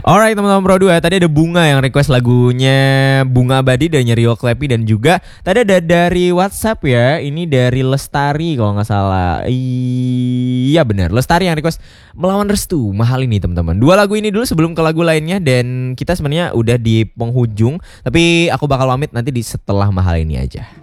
Alright teman-teman Pro 2, tadi ada Bunga yang request lagunya Bunga Abadi dari Rio Klepi. Dan juga tadi ada dari WhatsApp ya, ini dari Lestari kalau nggak salah. Iya benar, Lestari yang request Melawan Restu, Mahal ini teman-teman. Dua lagu ini dulu sebelum ke lagu lainnya. Dan kita sebenarnya udah di penghujung, tapi aku bakal pamit nanti di setelah Mahal ini aja.